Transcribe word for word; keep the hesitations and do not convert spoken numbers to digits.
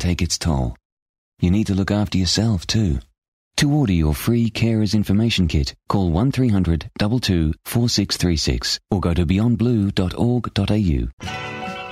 take its toll. You need to look after yourself too. To order your free Carers Information Kit, call one three hundred two two four six three six or go to beyond blue dot org dot a u.